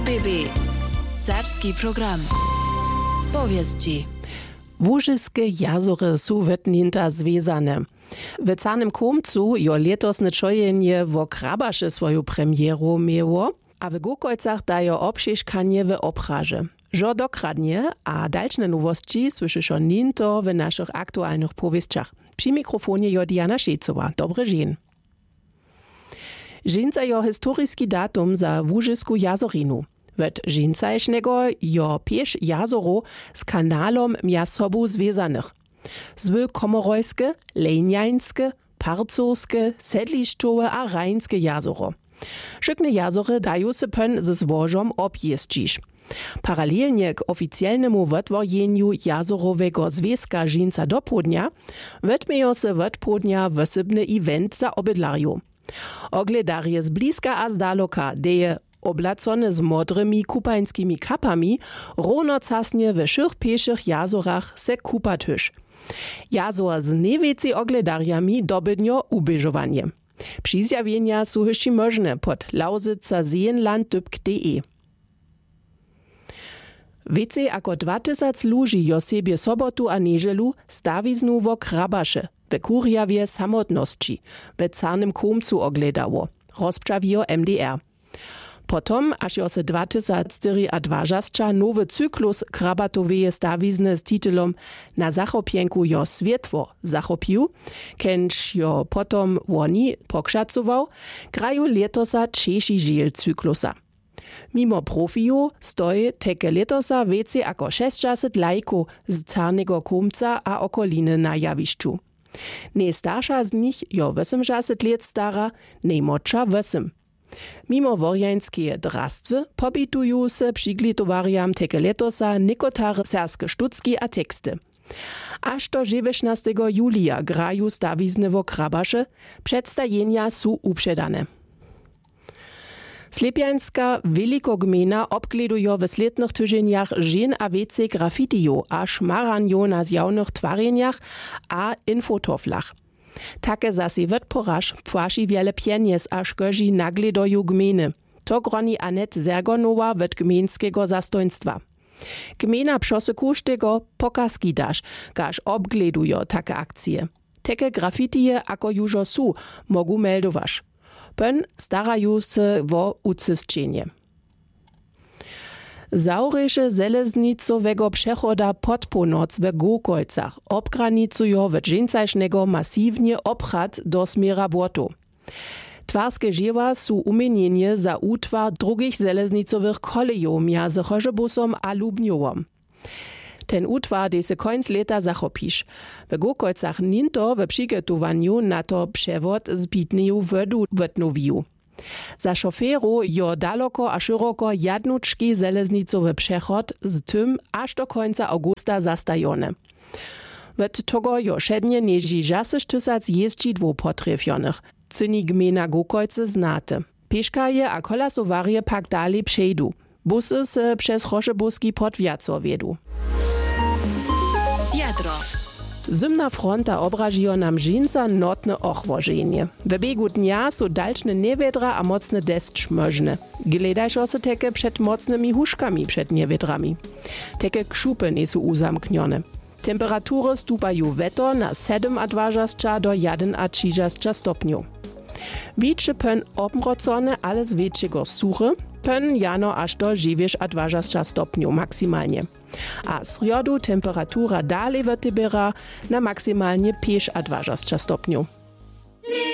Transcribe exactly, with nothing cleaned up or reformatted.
R B B. Serbski program. Povijesti. Łużyske jazory su wetninta związane. W canym komcu jo letosne čojenje wo Krabaše swoju premieru miało, a w Gukojcach dajo obšiškanje w opraże. Żo dokradnie, a dalsze nowości słyszysz o ninto w naszych aktualnych powieściach. Przy mikrofonie jo Diana Šecowa. Dobry dzień. Żinca jo historyjski datum za Łużysku jazorinu. Wet żincajsznego jo piesz jazoro z kanalom mja sobu związanych. Zwy komorojskie, lejniańskie, parcowskie, sedliszczowe a rajnskie jazoro. Szykne jazory dają se pen ze złożom objeździć. Paralelnie k oficjalnemu wytworzeniu jazorowego związka żinca do południa wetmejo se wytpołudnia wysybny event za obydlarju. Ogledarje z bliska a z daloka deje oblacone z modrymi kupańskimi kapami ronocasnie w szych pieszych jazorach se kupatysz. Jazor z niewieci ogledarjami dobydnio ubeżowanie. Przyzjawienia są jeszcze możne pod lauzyca seenland.de. Więcej jako dwa tysiące ludzi jo sobie sobotu a niedzielu stawiznu wo Krabaše w kurjawie samotności w canym komcu ogledało, rozprawiło M D R. Potom, aż jo se dwa tysiące dwadzieścia nowy cyklus krabatoweje stawizny z titulom Na zachopienku jo światło zachopił, kenż jo potom woni pokrzacował, grają letosa trzeci dziel cyklusa. Mimo profiju stoi teke letosa więcej jako sześćdziesiąt lajków z carnego komca a okoliny na jawiszczu. Nie starsza z nich jo osiemdziesiąt lat stara, nie młodsza osiem. Mimo worjańskie drastwy pobitują se przyglitowariam teke letosa nikotare serskie sztucki a teksty. Aż do dziewiętnastego julia grają stawizny wo Krabaše, przedstawienia są uprzedane. Slepjańska velikogmena obgledujo w slednych tydzieniach żen a więcej graffitijo a szmaranjo na zjawnych twarjenjach a infotoflach. Takie zasi wytporaż płaci wiele pieniędzy a szkozi nagledoju gminy. To groni Anet Zergonowa w gmińskiego zastoństwa. Gmina przosekusztego pokazki dasz, każ obgledujo takie akcje. Takie graffitije ako jużo su mogu meldowasz. Pen starajú se wo ucysčenie. Zaureše železnicowego przechoda pod północ w Gukojcach obgranicujo w dżincajsznego masywnie obchad do smiera błotu. Twarskie dzieła są umienienie za utwar drugich železnicowych kolejów między Chorzebusom a Lubniowom. Ten utwar de se końc leta zachopisz. W Gukojcach ninto w przygotowaniu na to przewod z pitneju wodu wytnowił. Za szoferu jo daleko a szeroko jadnuczki železnicowy przechod z tym aż do końca augusta zastajone. Wet togo jo šednie nieži žaseš tysac jeździdłów potrefionych. Cyni gmina Gukojce znate. Pieszkaje a kolasowarie pak dalej przejdu. Busy se przez Chorzebuski podwiaco wiedu. Jadro. Zimna fronta obražijo nam žinca notne ochłożenie. W biegu dnia są dalszne niewiedra a mocne deszcz możne. Gledajšo se teke przed mocnymi huszkami przed niewedrami. Teke krzupy nie są uzamknione. Temperatury stupają weto na siedemdziesiąt do trzydzieści stopniów. Wicze pen obmrocone, ale z większego suchy, pen jano aż do dziewięćdziesiąt stopniów maksymalnie. A z riodu temperatura dalej wytybiera na maksymalnie pięćdziesiąt stopniów.